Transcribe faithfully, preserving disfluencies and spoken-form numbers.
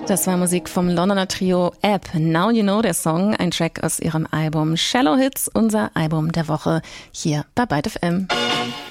Das war Musik vom Londoner Trio App. Now You Know, der Song, ein Track aus ihrem Album Shallow Hits, unser Album der Woche hier bei Byte F M.